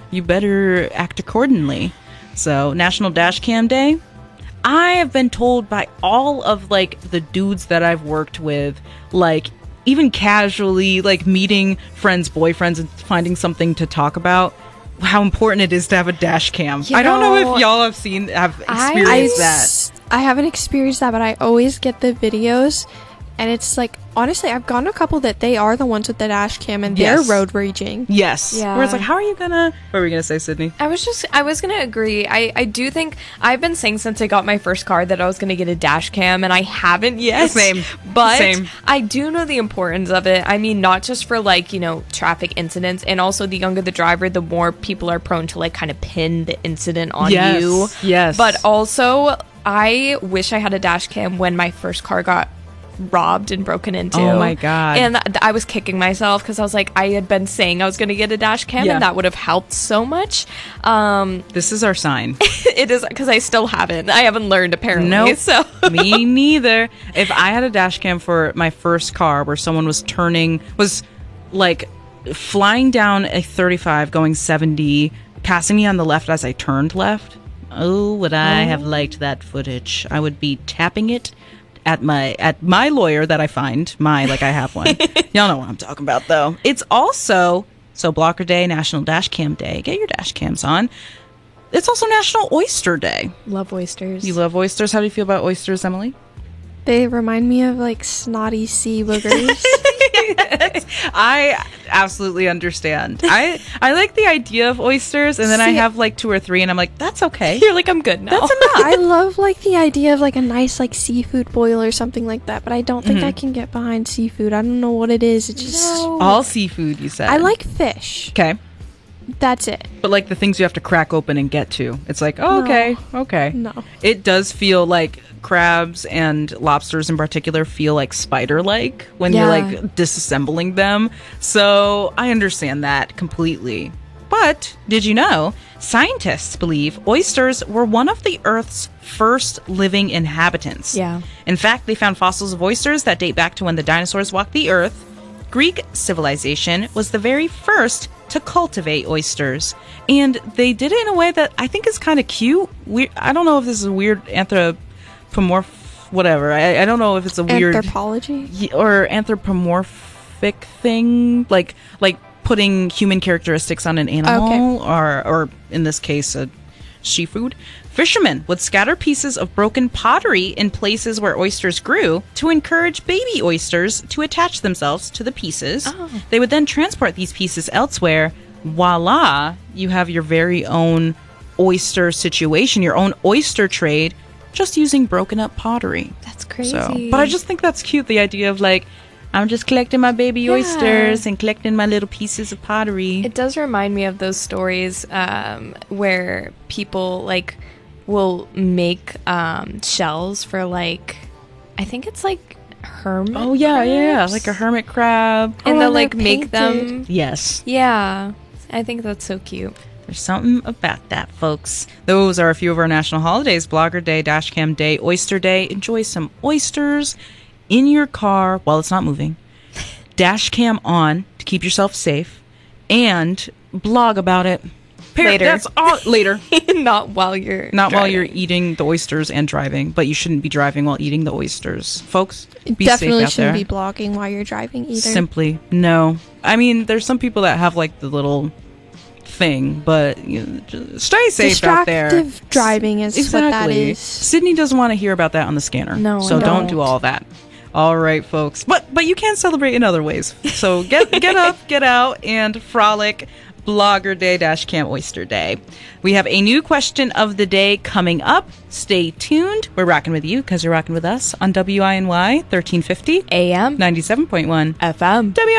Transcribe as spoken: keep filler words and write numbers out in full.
you better act accordingly. So, National Dash Cam Day. I have been told by all of, like, the dudes that I've worked with, like, even casually, like, meeting friends' boyfriends and finding something to talk about, how important it is to have a dash cam. You I don't know, know, if y'all have seen, have I, experienced I, that. I haven't experienced that, but I always get the videos, and it's like, honestly, I've gone to a couple that they are the ones with the dash cam, and Yes. they're road raging. Yes. Yeah. Where it's like, how are you gonna... What were we gonna say, Sydney? I was just, I was going to agree. I, I do think, I've been saying since I got my first car that I was going to get a dash cam, and I haven't yet. Same. But Same. I do know the importance of it. I mean, not just for, like, you know, traffic incidents, and also the younger the driver, the more people are prone to, like, kind of pin the incident on Yes. you. Yes. But also, I wish I had a dash cam when my first car got robbed and broken into. Oh my God. And th- I was kicking myself because I was like, I had been saying I was going to get a dash cam, Yeah. and that would have helped so much. Um, This is our sign. it is because I still haven't. I haven't learned apparently. Nope. So Me neither. If I had a dash cam for my first car where someone was turning, was like flying down a thirty-five going seventy, passing me on the left as I turned left, oh, would I have liked that footage. I would be tapping it at my at my lawyer that I find. My, like I have one. Y'all know what I'm talking about, though. It's also, so Blocker Day, National Dash Cam Day. Get your dash cams on. It's also National Oyster Day. love oysters. You love oysters. How do you feel about oysters, Emily? They remind me of, like, snotty sea boogers. I absolutely understand. I I like the idea of oysters, and then I See- have like two or three, and I'm like, that's okay. You're like, I'm good now. That's enough. I love, like, the idea of, like, a nice, like, seafood boil or something like that, but I don't think I can get behind seafood. I don't know what it is. It just... All seafood, you said. I like fish. Okay, That's it. but like the things you have to crack open and get to, it's like, oh, No. okay, okay. No. It does feel like crabs and lobsters in particular feel like spider-like when Yeah. you're like disassembling them. So I understand that completely. But did you know scientists believe oysters were one of the Earth's first living inhabitants? Yeah. In fact, they found fossils of oysters that date back to when the dinosaurs walked the Earth. Greek civilization was the very first to cultivate oysters, and they did it in a way that I think is kind of cute. We I don't know if this is a weird anthropomorph, whatever. I, I don't know if it's a weird Anthropology? y- or anthropomorphic thing, like like putting human characteristics on an animal, or or in this case, a seafood. Fishermen would scatter pieces of broken pottery in places where oysters grew to encourage baby oysters to attach themselves to the pieces. Oh. They would then transport these pieces elsewhere. Voila, you have your very own oyster situation, your own oyster trade, just using broken up pottery. That's crazy. So, but I just think that's cute, the idea of like, I'm just collecting my baby Yeah. oysters and collecting my little pieces of pottery. It does remind me of those stories um, where people like will make um, shells for like, I think it's like hermit. Oh yeah, yeah, yeah, crabs? like a hermit crab. and Oh, they'll and like they're make painted. them. Yes, Yeah, I think that's so cute. there's something about that, folks. Those are a few of our national holidays: Blogger Day, Dashcam Day, Oyster Day. Enjoy some oysters in your car while it's not moving. Dashcam on to keep yourself safe, and blog about it. Par- Later. That's all later. Not while you're Not while you're driving. eating the oysters and driving, but you shouldn't be driving while eating the oysters. Folks, be Definitely safe out shouldn't there. be blogging while you're driving either. Simply, no. I mean, there's some people that have like the little thing, but you know, just stay safe out there. Distractive driving is what that Exactly. is. Sydney doesn't want to hear about that on the scanner. No, I so don't don't. do all that. All right, folks. But but you can celebrate in other ways. So get get up, get out, and frolic. Blogger Day dash Camp Oyster Day. We have a new question of the day coming up. Stay tuned. We're rocking with you because you're rocking with us on W I N Y thirteen fifty A M ninety-seven point one F M. W